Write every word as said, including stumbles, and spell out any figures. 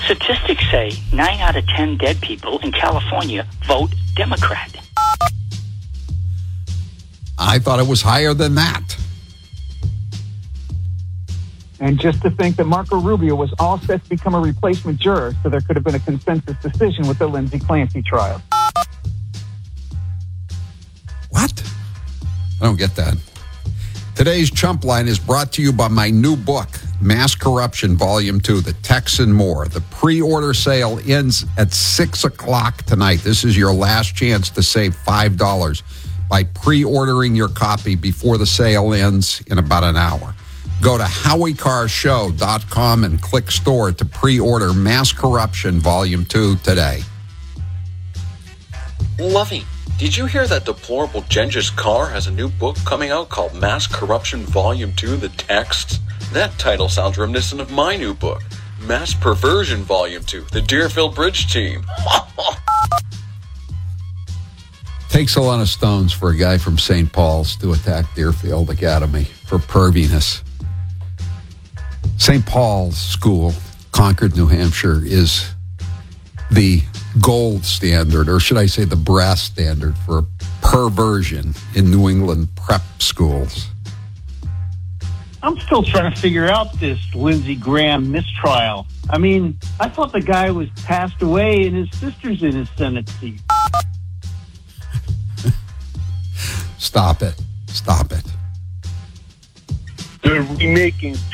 Statistics say nine out of ten dead people in California vote Democrat. I thought it was higher than that. And just to think that Marco Rubio was all set to become a replacement juror, so there could have been a consensus decision with the Lindsay Clancy trial. What? I don't get that. Today's Chump Line is brought to you by my new book, Mass Corruption, Volume two, The Texan More. The pre-order sale ends at six o'clock tonight. This is your last chance to save five dollars by pre-ordering your copy before the sale ends in about an hour. Go to howie carr show dot com and click store to pre-order Mass Corruption Volume two today. Lovey, did you hear that deplorable Genghis Carr has a new book coming out called Mass Corruption Volume two, The Texts? That title sounds reminiscent of my new book, Mass Perversion Volume two, The Deerfield Bridge Team. Takes a lot of stones for a guy from Saint Paul's to attack Deerfield Academy for perviness. Saint Paul's School, Concord, New Hampshire, is the gold standard, or should I say the brass standard, for perversion in New England prep schools. I'm still trying to figure out this Lindsey Graham mistrial. I mean, I thought the guy was passed away and his sister's in his Senate seat. Stop it. Stop it. They're remaking